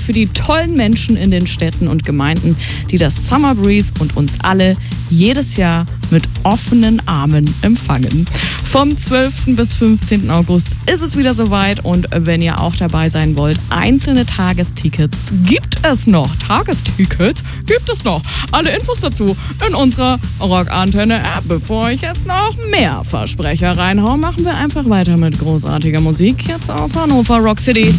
für die tollen Menschen in den Städten und Gemeinden, die das Summer Breeze und uns alle jedes Jahr mit offenen Armen empfangen. Vom 12. bis 15. August ist es wieder soweit und wenn ihr auch dabei sein wollt, einzelne Tagestickets gibt es noch. Tagestickets gibt es noch. Alle Infos dazu in unserer Rockantenne-App. Bevor ich jetzt noch mehr Versprecher reinhaue, machen wir einfach weiter mit großartiger Musik. Jetzt aus Hannover Rock City.